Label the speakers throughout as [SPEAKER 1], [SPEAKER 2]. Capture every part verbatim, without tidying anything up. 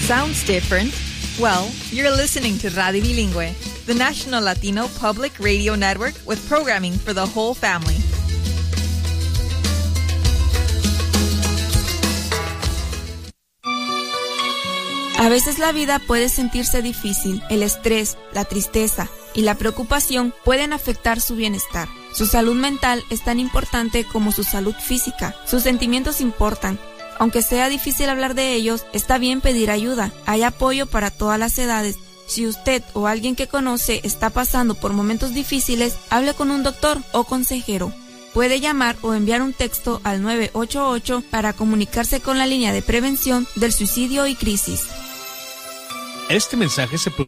[SPEAKER 1] Sounds different? Well, you're listening to Radio Bilingüe, the National Latino Public Radio Network with programming for the whole family.
[SPEAKER 2] A veces la vida puede sentirse difícil. El estrés, la tristeza y la preocupación pueden afectar su bienestar. Su salud mental es tan importante como su salud física. Sus sentimientos importan. Aunque sea difícil hablar de ellos, está bien pedir ayuda. Hay apoyo para todas las edades. Si usted o alguien que conoce está pasando por momentos difíciles, hable con un doctor o consejero. Puede llamar o enviar un texto al nueve ocho ocho para comunicarse con la línea de prevención del suicidio y crisis.
[SPEAKER 3] Este mensaje se...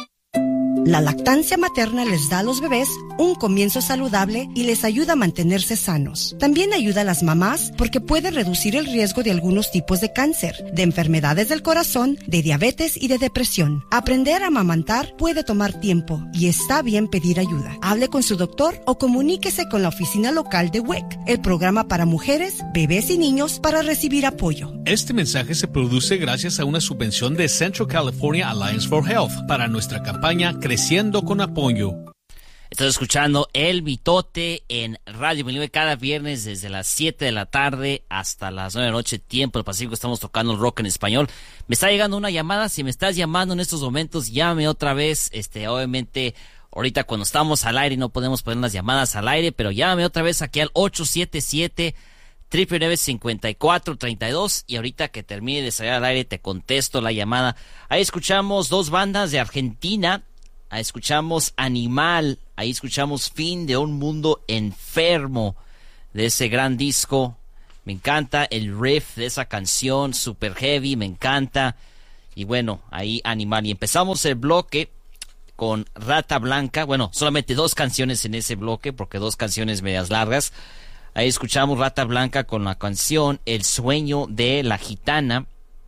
[SPEAKER 4] La lactancia materna les da a los bebés un comienzo saludable y les ayuda a mantenerse sanos. También ayuda a las mamás porque puede reducir el riesgo de algunos tipos de cáncer, de enfermedades del corazón, de diabetes y de depresión. Aprender a amamantar puede tomar tiempo y está bien pedir ayuda. Hable con su doctor o comuníquese con la oficina local de W E C, el programa para mujeres, bebés y niños, para recibir apoyo.
[SPEAKER 3] Este mensaje se produce gracias a una subvención de Central California Alliance for Health para nuestra campaña Creciendo con Apoyo.
[SPEAKER 5] Estás escuchando El Mitote en Radio Bilingüe cada viernes desde las siete de la tarde hasta las nueve de la noche, tiempo del Pacífico. Estamos tocando el rock en español. Me está llegando una llamada. Si me estás llamando en estos momentos, llame otra vez. Este, obviamente, ahorita cuando estamos al aire no podemos poner las llamadas al aire, pero llame otra vez aquí al ocho siete siete, nueve nueve nueve, cinco cuatro tres dos y ahorita que termine de salir al aire te contesto la llamada. Ahí escuchamos dos bandas de Argentina. Ahí escuchamos Animal, ahí escuchamos Fin de un Mundo Enfermo, de ese gran disco. Me encanta el riff de esa canción, super heavy, me encanta. Y bueno, ahí Animal. Y empezamos el bloque con Rata Blanca. Bueno, solamente dos canciones en ese bloque, porque dos canciones medias largas. Ahí escuchamos Rata Blanca con la canción El Sueño de la Gitana.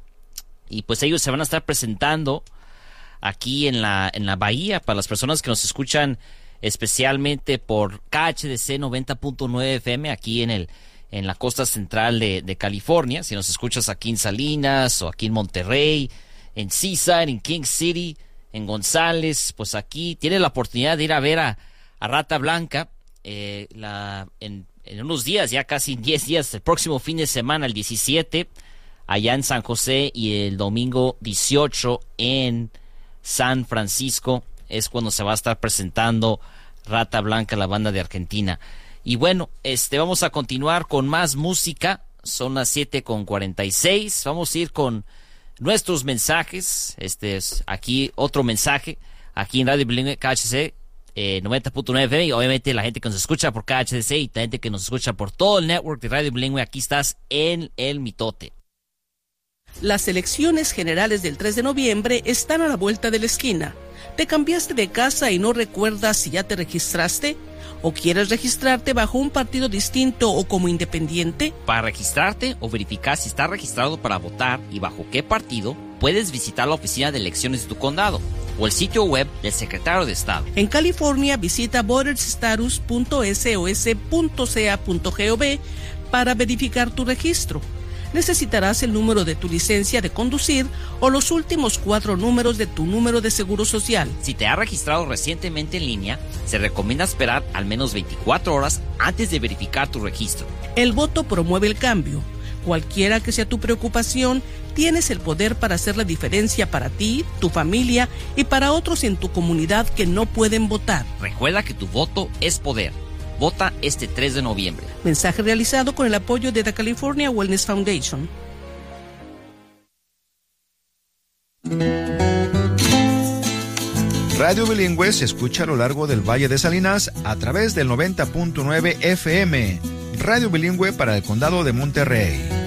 [SPEAKER 5] Y pues ellos se van a estar presentando aquí en la en la bahía para las personas que nos escuchan especialmente por K H D C noventa punto nueve F M aquí en el en la costa central de, de California. Si nos escuchas aquí en Salinas o aquí en Monterrey, en Seaside, en King City, en González, pues aquí tienes la oportunidad de ir a ver a, a Rata Blanca eh, la, en, en unos días, ya casi en diez días, el próximo fin de semana, el diecisiete, allá en San José, y el domingo dieciocho en San Francisco es cuando se va a estar presentando Rata Blanca, la banda de Argentina. Y bueno, este vamos a continuar con más música. Son las siete con cuarenta y seis. Vamos a ir con nuestros mensajes. Este es aquí otro mensaje aquí en Radio Bilingüe K H C eh, noventa punto nueve F M, y obviamente la gente que nos escucha por K H D C y la gente que nos escucha por todo el network de Radio Bilingüe. Aquí estás en El Mitote.
[SPEAKER 6] Las elecciones generales del tres de noviembre están a la vuelta de la esquina. ¿Te cambiaste de casa y no recuerdas si ya te registraste? ¿O quieres registrarte bajo un partido distinto o como independiente?
[SPEAKER 5] Para registrarte o verificar si estás registrado para votar y bajo qué partido, puedes visitar la oficina de elecciones de tu condado o el sitio web del secretario de Estado.
[SPEAKER 6] En California, visita voterstatus punto sos punto ca punto gov para verificar tu registro. Necesitarás el número de tu licencia de conducir o los últimos cuatro números de tu número de seguro social.
[SPEAKER 5] Si te has registrado recientemente en línea, se recomienda esperar al menos veinticuatro horas antes de verificar tu registro.
[SPEAKER 6] El voto promueve el cambio. Cualquiera que sea tu preocupación, tienes el poder para hacer la diferencia para ti, tu familia y para otros en tu comunidad que no pueden votar.
[SPEAKER 5] Recuerda que tu voto es poder. Vota este tres de noviembre.
[SPEAKER 6] Mensaje realizado con el apoyo de The California Wellness Foundation.
[SPEAKER 7] Radio Bilingüe se escucha a lo largo del Valle de Salinas a través del noventa punto nueve F M. Radio Bilingüe para el Condado de Monterrey.